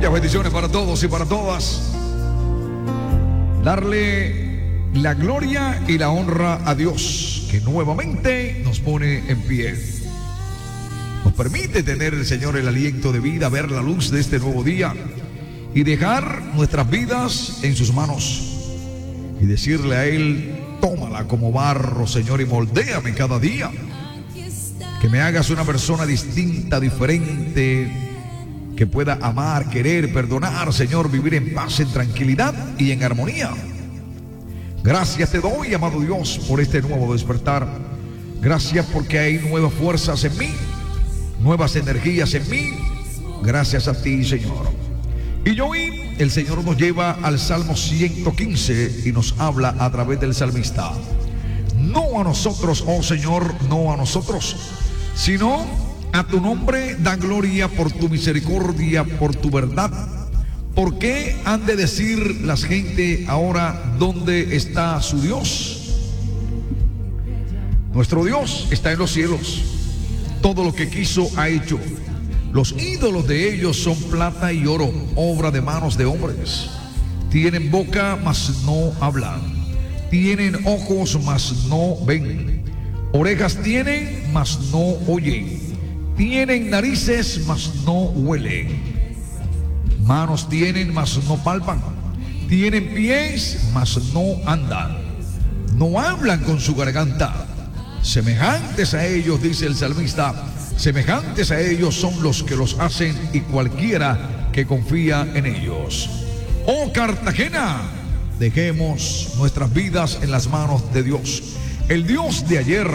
Muchas bendiciones para todos y para todas. Darle la gloria y la honra a Dios, que nuevamente nos pone en pie. Nos permite tener, el Señor, el aliento de vida, ver la luz de este nuevo día y dejar nuestras vidas en sus manos y decirle a Él: tómala como barro, Señor, y moldéame cada día. Que me hagas una persona distinta, diferente, que pueda amar, querer, perdonar, Señor, vivir en paz, en tranquilidad y en armonía. Gracias te doy, amado Dios, por este nuevo despertar. Gracias porque hay nuevas fuerzas en mí, nuevas energías en mí. Gracias a ti, Señor. Y hoy el Señor nos lleva al Salmo 115 y nos habla a través del salmista. No a nosotros, oh Señor, no a nosotros, sino a tu nombre da gloria por tu misericordia, por tu verdad. ¿Por qué han de decir las gente ahora dónde está su Dios? Nuestro Dios está en los cielos. Todo lo que quiso ha hecho. Los ídolos de ellos son plata y oro, obra de manos de hombres. Tienen boca, mas no hablan. Tienen ojos, mas no ven. Orejas tienen, mas no oyen. Tienen narices, mas no huelen. Manos tienen, mas no palpan. Tienen pies, mas no andan. No hablan con su garganta. Semejantes a ellos, dice el salmista, semejantes a ellos son los que los hacen y cualquiera que confía en ellos. Oh Cartagena, dejemos nuestras vidas en las manos de Dios. El Dios de ayer,